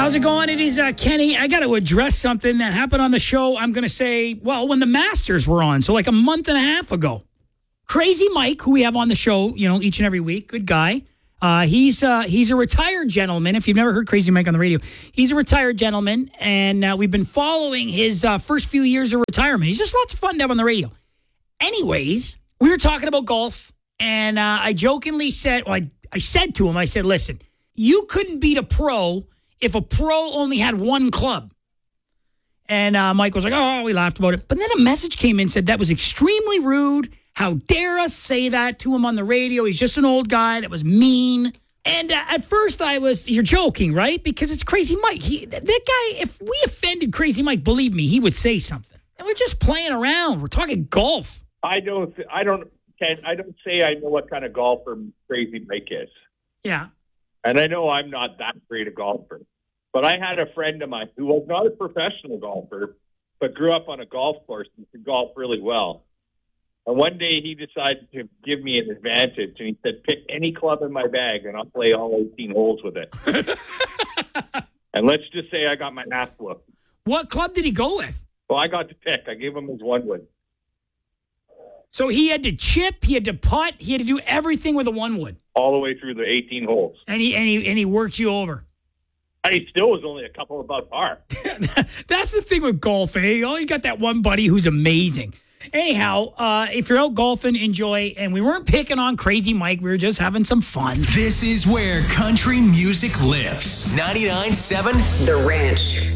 How's it going? It is Kenny. I got to address something that happened on the show. I'm going to say, well, when the Masters were on, so like a month and a half ago. Crazy Mike, who we have on the show, each and every week, good guy. He's a retired gentleman. If you've never heard Crazy Mike on the radio, he's a retired gentleman, and we've been following his first few years of retirement. He's just lots of fun to have on the radio. Anyways, we were talking about golf, and I jokingly said, I said to him, I said, listen, you couldn't beat a pro if a pro only had one club. And Mike was like, oh, we laughed about it. But then a message came in and said that was extremely rude. How dare us say that to him on the radio? He's just an old guy. That was mean. And at first you're joking, right? Because it's Crazy Mike. That guy, if we offended Crazy Mike, believe me, he would say something. And we're just playing around. We're talking golf. I don't say I know what kind of golfer Crazy Mike is. Yeah. And I know I'm not that great a golfer. But I had a friend of mine who was not a professional golfer, but grew up on a golf course and could golf really well. And one day he decided to give me an advantage, and he said, pick any club in my bag, and I'll play all 18 holes with it. And let's just say I got my ass whooped. What club did he go with? Well, I got to pick. I gave him his one wood. So he had to chip, he had to putt, he had to do everything with a one wood. All the way through the 18 holes. And he worked you over. He still was only a couple above par. That's the thing with golf, eh? You only got that one buddy who's amazing. Anyhow, if you're out golfing, enjoy. And we weren't picking on Crazy Mike. We were just having some fun. This is where country music lives. 99.7 The Ranch.